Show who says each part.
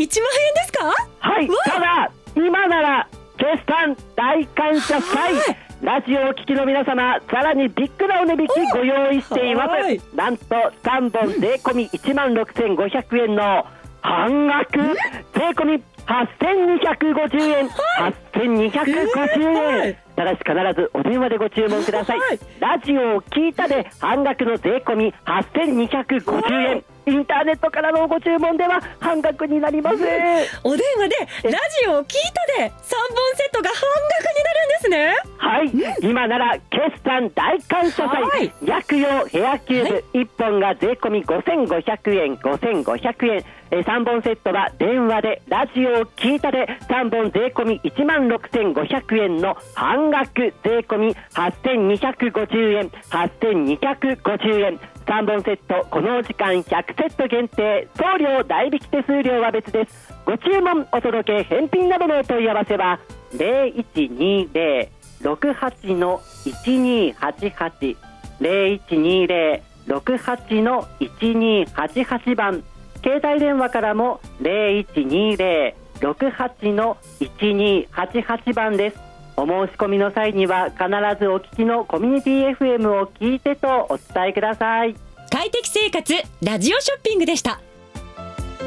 Speaker 1: 1万円ですか？
Speaker 2: はい、ただ今なら決算大感謝祭、ラジオをお聞きの皆様、さらにビッグなお値引きご用意しています。なんと3本税込み16,500円の半額税込み8,250円、8,250円。ただし必ずお電話でご注文ください。ラジオを聞いたで半額の税込み8,250円。インターネットからのご注文では半額になります。
Speaker 1: お電話でラジオを聞いたで3本セットが半額になるんですね。
Speaker 2: はい、今なら決算大感謝祭、薬用ヘアキューブ1本が税込み5,500円、5,500円。3本セットは電話でラジオを聞いたで3本税込み16,500円の半額税込み8,250円、8,250円。3本セット、このお時間100セット限定、送料代引き手数料は別です。ご注文お届け返品などのお問い合わせは 0120-68-1288 0120-68-1288 番、携帯電話からも 0120-68-1288 番です。お申し込みの際には必ずお聞きのコミュニティ FM を聞いてとお伝えください。
Speaker 1: 快適生活ラジオショッピングでした。